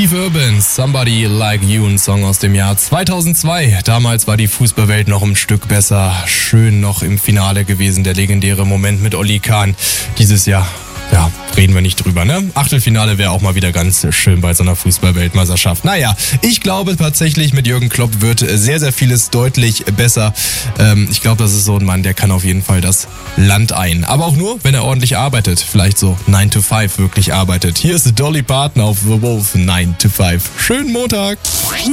Steve Urban, Somebody Like You, ein Song aus dem Jahr 2002. Damals war die Fußballwelt noch ein Stück besser. Schön noch im Finale gewesen, der legendäre Moment mit Oli Kahn. Dieses Jahr, ja, reden wir nicht drüber, ne? Achtelfinale wäre auch mal wieder ganz schön bei so einer Fußball-Weltmeisterschaft. Naja, ich glaube tatsächlich, mit Jürgen Klopp wird sehr, sehr vieles deutlich besser. Ich glaube, das ist so ein Mann, der kann auf jeden Fall das Land ein. Aber auch nur, wenn er ordentlich arbeitet. Vielleicht so 9 to 5 wirklich arbeitet. Hier ist Dolly Parton auf The Wolf, 9 to 5. Schönen Montag!